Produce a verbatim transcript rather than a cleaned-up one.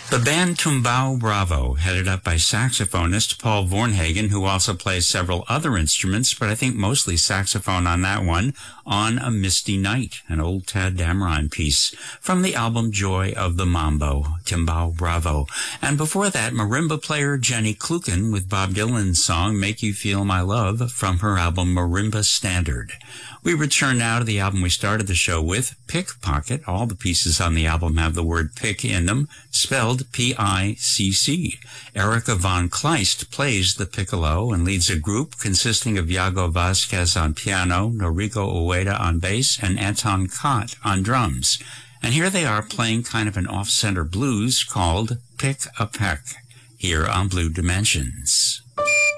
The band Tumbao Bravo, headed up by saxophonist Paul Vornhagen, who also plays several other instruments, but I think mostly saxophone on that one, On a Misty Night, an old Tad Dameron piece from the album Joy of the Mambo, Tumbao Bravo. And before that, marimba player Jenny Kluken with Bob Dylan's song Make You Feel My Love from her album Marimba Standard. We return now to the album we started the show with, Pickpocket. All the pieces on the album have the word pick in them, spelled P I C C. Erica von Kleist plays the piccolo and leads a group consisting of Iago Vasquez on piano, Noriko Ueda on bass, and Anton Kott on drums. And here they are playing kind of an off-center blues called Pick a Peck, here on Blue Dimensions.